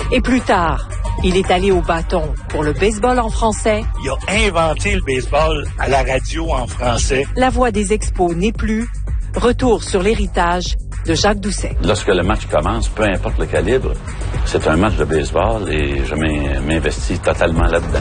Et plus tard, il est allé au bâton pour le baseball en français. Il a inventé le baseball à la radio en français. La voix des expos n'est plus. Retour sur l'héritage de Jacques Doucet. Lorsque le match commence, peu importe le calibre, c'est un match de baseball et je m'investis totalement là-dedans.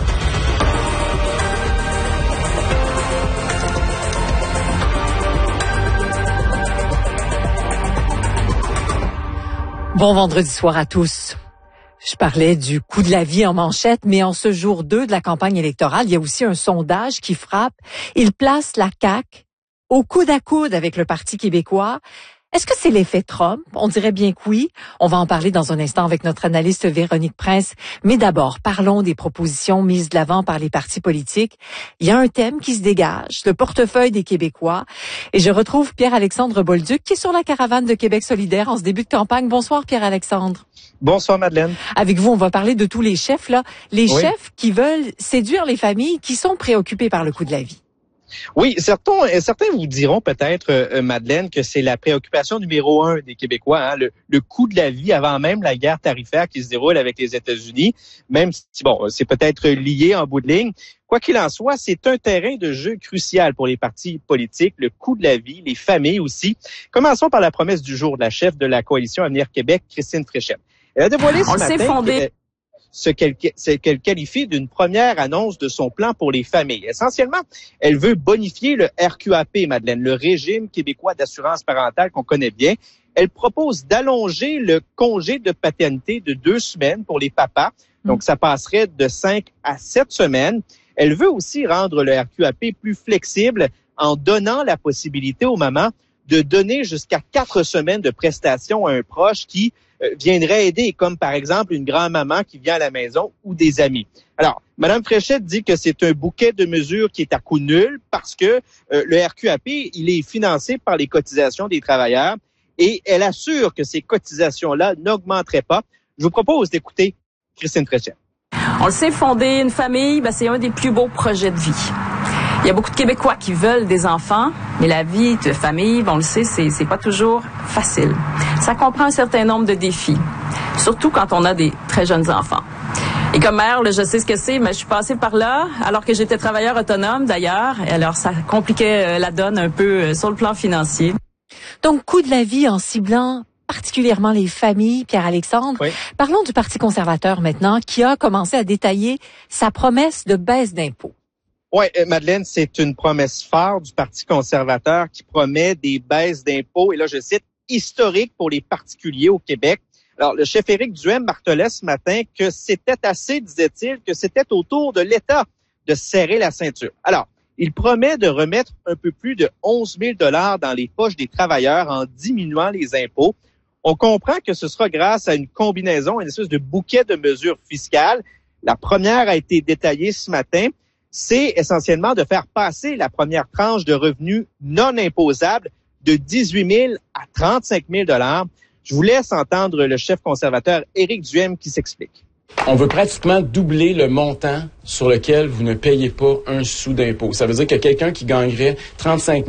Bon vendredi soir à tous. Je parlais du coût de la vie en manchette, mais en ce jour 2 de la campagne électorale, il y a aussi un sondage qui frappe. Il place la CAQ au coude à coude avec le Parti québécois. Est-ce que c'est l'effet Trump? On dirait bien que oui. On va en parler dans un instant avec notre analyste Véronique Prince. Mais d'abord, parlons des propositions mises de l'avant par les partis politiques. Il y a un thème qui se dégage, le portefeuille des Québécois. Et je retrouve Pierre-Alexandre Bolduc qui est sur la caravane de Québec solidaire en ce début de campagne. Bonsoir Pierre-Alexandre. Bonsoir Madeleine. Avec vous, on va parler de tous les chefs, là. Les chefs qui veulent séduire les familles qui sont préoccupées par le coût de la vie. Oui, certains vous diront peut-être, Madeleine, que c'est la préoccupation numéro 1 des Québécois, hein, le coût de la vie avant même la guerre tarifaire qui se déroule avec les États-Unis, même si, bon, c'est peut-être lié en bout de ligne. Quoi qu'il en soit, c'est un terrain de jeu crucial pour les partis politiques, le coût de la vie, les familles aussi. Commençons par la promesse du jour de la chef de la coalition Avenir Québec, Christine Fréchette. Elle a dévoilé ce matin ce qu'elle qualifie d'une première annonce de son plan pour les familles. Essentiellement, elle veut bonifier le RQAP, Madeleine, le régime québécois d'assurance parentale qu'on connaît bien. Elle propose d'allonger le congé de paternité de 2 semaines pour les papas. Donc, ça passerait de 5 à 7 semaines. Elle veut aussi rendre le RQAP plus flexible en donnant la possibilité aux mamans de donner jusqu'à 4 semaines de prestations à un proche qui viendrait aider, comme par exemple une grand-maman qui vient à la maison ou des amis. Alors, Mme Fréchette dit que c'est un bouquet de mesures qui est à coût nul parce que le RQAP, il est financé par les cotisations des travailleurs et elle assure que ces cotisations-là n'augmenteraient pas. Je vous propose d'écouter Christine Fréchette. On le sait, fonder une famille, c'est un des plus beaux projets de vie. Il y a beaucoup de Québécois qui veulent des enfants, mais la vie de famille, on le sait, c'est pas toujours facile. Ça comprend un certain nombre de défis, surtout quand on a des très jeunes enfants. Et comme mère, je sais ce que c'est, mais je suis passée par là, alors que j'étais travailleur autonome d'ailleurs, et alors ça compliquait la donne un peu sur le plan financier. Donc, coût de la vie en ciblant particulièrement les familles, Pierre-Alexandre. Oui. Parlons du Parti conservateur maintenant, qui a commencé à détailler sa promesse de baisse d'impôts. Oui, Madeleine, c'est une promesse phare du Parti conservateur qui promet des baisses d'impôts, et là je cite, historiques pour les particuliers au Québec. Alors, le chef Éric Duhaime martelait ce matin que c'était assez, disait-il, que c'était au tour de l'État de serrer la ceinture. Alors, il promet de remettre un peu plus de 11 000 $ dans les poches des travailleurs en diminuant les impôts. On comprend que ce sera grâce à une combinaison, une espèce de bouquet de mesures fiscales. La première a été détaillée ce matin. C'est essentiellement de faire passer la première tranche de revenus non imposables de 18 000 à 35 000 $. Je vous laisse entendre le chef conservateur Éric Duhaime qui s'explique. On veut pratiquement doubler le montant sur lequel vous ne payez pas un sou d'impôt. Ça veut dire que quelqu'un qui gagnerait 35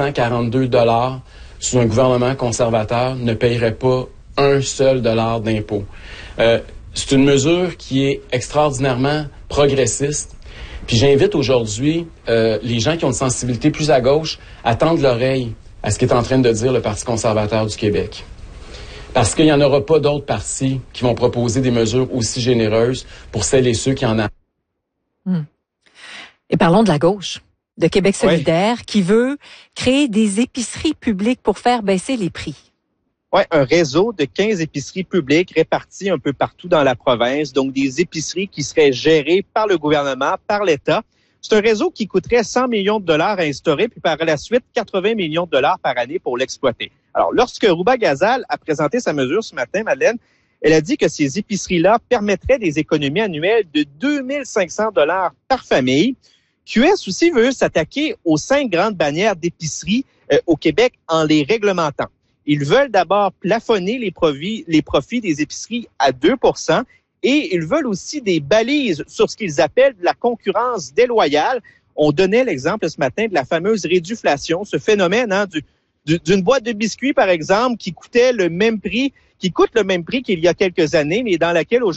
242 $ sous un gouvernement conservateur ne payerait pas un seul dollar d'impôt. C'est une mesure qui est extraordinairement progressiste. Puis j'invite aujourd'hui les gens qui ont une sensibilité plus à gauche à tendre l'oreille à ce qu'est en train de dire le Parti conservateur du Québec. Parce qu'il n'y en aura pas d'autres partis qui vont proposer des mesures aussi généreuses pour celles et ceux qui en ont. Et parlons de la gauche, de Québec solidaire, qui veut créer des épiceries publiques pour faire baisser les prix. Oui, un réseau de 15 épiceries publiques réparties un peu partout dans la province, donc des épiceries qui seraient gérées par le gouvernement, par l'État. C'est un réseau qui coûterait 100 millions de dollars à instaurer, puis par la suite 80 millions de dollars par année pour l'exploiter. Alors, lorsque Rouba Gazal a présenté sa mesure ce matin, Madeleine, elle a dit que ces épiceries-là permettraient des économies annuelles de 2 500 $ par famille. QS aussi veut s'attaquer aux 5 grandes bannières d'épicerie au Québec en les réglementant. Ils veulent d'abord plafonner les profits des épiceries à 2 % et ils veulent aussi des balises sur ce qu'ils appellent de la concurrence déloyale. On donnait l'exemple ce matin de la fameuse réduflation, ce phénomène d'une boîte de biscuits, par exemple, qui coûte le même prix qu'il y a quelques années, mais dans laquelle aujourd'hui